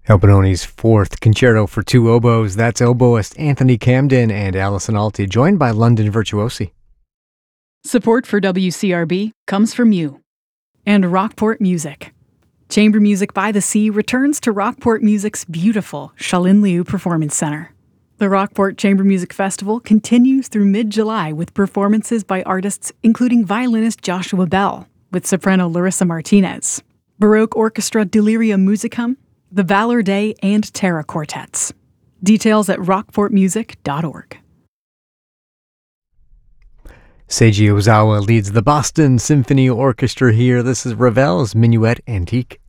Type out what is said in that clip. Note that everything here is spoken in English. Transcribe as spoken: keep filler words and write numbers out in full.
Albinoni's fourth concerto for two oboes. That's oboist Anthony Camden and Alison Alty, joined by London Virtuosi. Support for W C R B comes from you and Rockport Music. Chamber Music by the Sea returns to Rockport Music's beautiful Shalin Liu Performance Center. The Rockport Chamber Music Festival continues through mid-July with performances by artists including violinist Joshua Bell, with soprano Larissa Martinez, Baroque Orchestra Delirium Musicum, the Valor Day, and Terra Quartets. Details at rockport music dot org. Seiji Ozawa leads the Boston Symphony Orchestra here. This is Ravel's Minuet Antique.